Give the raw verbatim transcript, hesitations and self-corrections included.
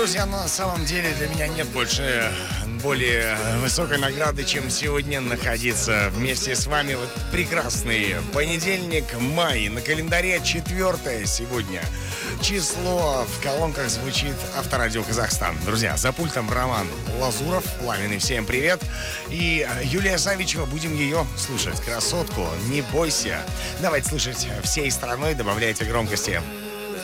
друзья, на самом деле для меня нет больше более высокой награды, чем сегодня находиться вместе с вами. Вот прекрасный понедельник, май, на календаре четвертое сегодня число. В колонках звучит Авторадио Казахстан. Друзья, за пультом Роман Лазуров, Пламенный, всем привет. И Юлия Савичева, будем ее слушать. Красотку, не бойся. Давайте слушать всей страной, добавляйте громкости.